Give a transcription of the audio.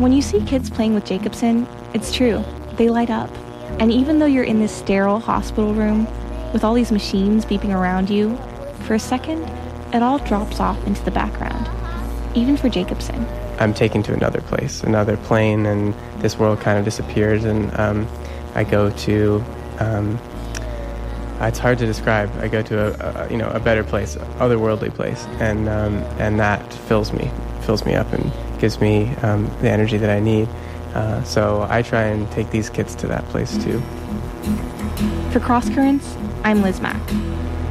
When you see kids playing with Jacobson, it's true, they light up. And even though you're in this sterile hospital room with all these machines beeping around you, for a second, it all drops off into the background, even for Jacobson. I'm taken to another place, another plane, and this world kind of disappears, and I go to, it's hard to describe. I go to a better place, otherworldly place, and that fills me up and gives me the energy that I need. So I try and take these kids to that place too. For Cross Currents, I'm Liz Mack.